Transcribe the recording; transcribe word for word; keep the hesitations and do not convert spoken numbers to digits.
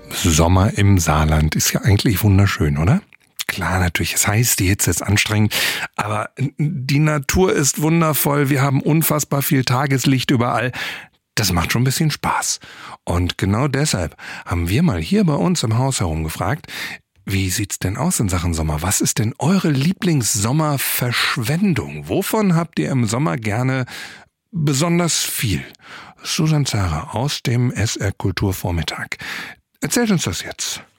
Sommer im Saarland ist ja eigentlich wunderschön, oder? Klar, natürlich, es heißt, die Hitze ist anstrengend, aber die Natur ist wundervoll, wir haben unfassbar viel Tageslicht überall. Das macht schon ein bisschen Spaß. Und genau deshalb haben wir mal hier bei uns im Haus herumgefragt, wie sieht's denn aus in Sachen Sommer? Was ist denn eure Lieblingssommerverschwendung? Wovon habt ihr im Sommer gerne besonders viel? Susan Zara aus dem S R Kulturvormittag. Erzählt uns das jetzt.